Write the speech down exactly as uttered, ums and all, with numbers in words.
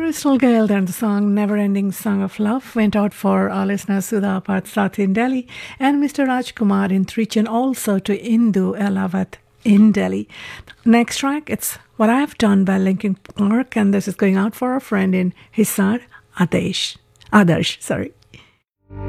Crystal Gale and the song Never Ending Song of Love went out for our listener Sudha Patsat in Delhi and Mister Rajkumar in Trichan, also to Indu Elavat in Delhi. Next track, it's What I've Done by Linkin Park, and this is going out for a friend in Hisar, Adesh. Adarsh, sorry.